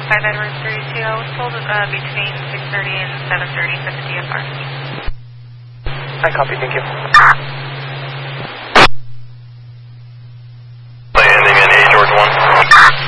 5 Edwards 32. I was told between 6:30 and 7:30 for the DFR. I copy, thank you. Landing in A George 1.